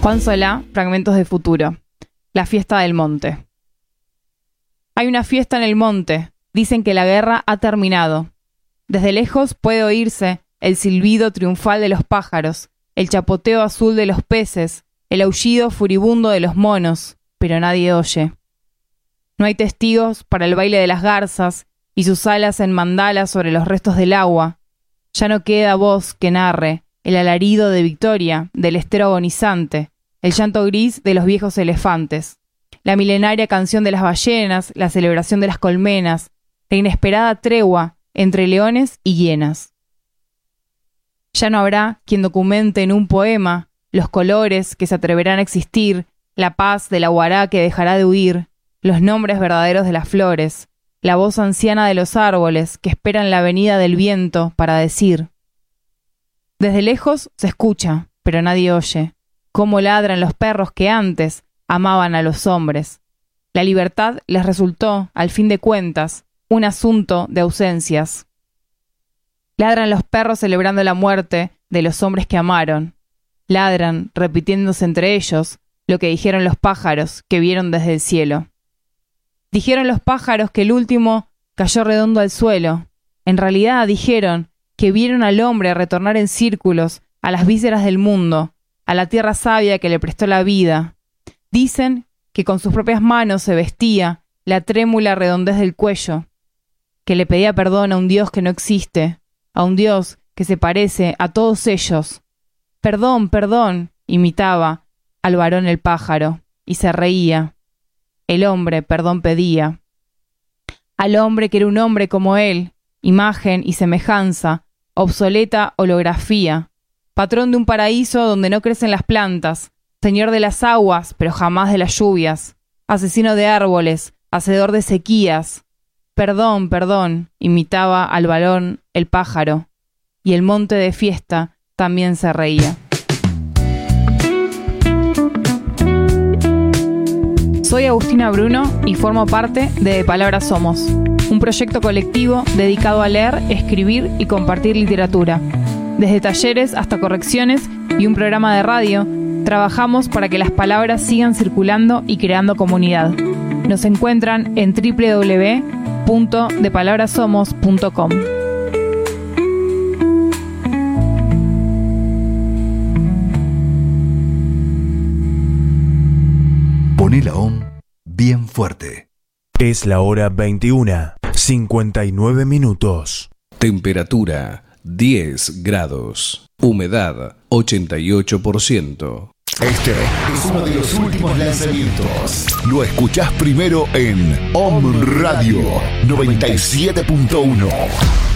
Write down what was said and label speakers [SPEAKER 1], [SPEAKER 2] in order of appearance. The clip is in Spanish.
[SPEAKER 1] Juan Solá, Fragmentos de Futuro. La fiesta del monte. Hay una fiesta en el monte. Dicen que la guerra ha terminado. Desde lejos puede oírse el silbido triunfal de los pájaros, el chapoteo azul de los peces, el aullido furibundo de los monos, pero nadie oye. No hay testigos para el baile de las garzas y sus alas en mandala sobre los restos del agua. Ya no queda voz que narre el alarido de victoria del estero agonizante, el llanto gris de los viejos elefantes, la milenaria canción de las ballenas, la celebración de las colmenas, la inesperada tregua entre leones y hienas. Ya no habrá quien documente en un poema los colores que se atreverán a existir, la paz del aguará que dejará de huir, los nombres verdaderos de las flores, la voz anciana de los árboles que esperan la venida del viento para decir. Desde lejos se escucha, pero nadie oye, cómo ladran los perros que antes amaban a los hombres. La libertad les resultó, al fin de cuentas, un asunto de ausencias. Ladran los perros celebrando la muerte de los hombres que amaron. Ladran, repitiéndose entre ellos, lo que dijeron los pájaros que vieron desde el cielo. Dijeron los pájaros que el último cayó redondo al suelo. En realidad dijeron que vieron al hombre retornar en círculos a las vísceras del mundo, a la tierra sabia que le prestó la vida. Dicen que con sus propias manos se vestía la trémula redondez del cuello, que le pedía perdón a un Dios que no existe, a un Dios que se parece a todos ellos. Perdón, perdón, imitaba al varón el pájaro, y se reía. El hombre perdón pedía. Al hombre que era un hombre como él, imagen y semejanza, obsoleta holografía, patrón de un paraíso donde no crecen las plantas, señor de las aguas, pero jamás de las lluvias, asesino de árboles, hacedor de sequías. Perdón, perdón, imitaba al varón el pájaro, y el monte de fiesta también se reía. Soy Agustina Bruno y formo parte de Palabras Somos, un proyecto colectivo dedicado a leer, escribir y compartir literatura. Desde talleres hasta correcciones y un programa de radio, trabajamos para que las palabras sigan circulando y creando comunidad. Nos encuentran en www.depalabrasomos.com.
[SPEAKER 2] Poné la OM bien fuerte.
[SPEAKER 3] Es la hora 21:59 minutos.
[SPEAKER 4] Temperatura 10 grados. Humedad 88%.
[SPEAKER 2] Este es uno de los últimos lanzamientos. Lo escuchás primero en OM Radio 97.1.